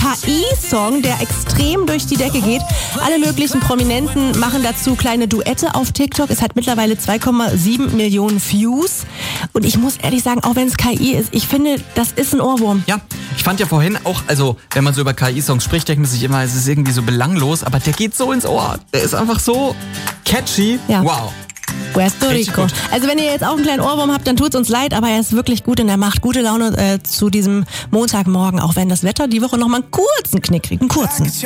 KI-Song, der extrem durch die Decke geht. Alle möglichen Prominenten machen dazu kleine Duette auf TikTok. Es hat mittlerweile 2,7 Millionen Views. Und ich muss ehrlich sagen, auch wenn es KI ist, ich finde, das ist ein Ohrwurm. Ja, ich fand ja vorhin auch, also wenn man so über KI-Songs spricht, denkt man sich immer, es ist irgendwie so belanglos, aber der geht so ins Ohr. Der ist einfach so catchy. Ja. Wow. Puerto Rico. Also wenn ihr jetzt auch einen kleinen Ohrwurm habt, dann tut's uns leid, aber er ist wirklich gut und er macht gute Laune zu diesem Montagmorgen, auch wenn das Wetter die Woche nochmal einen kurzen Knick kriegt. Einen kurzen.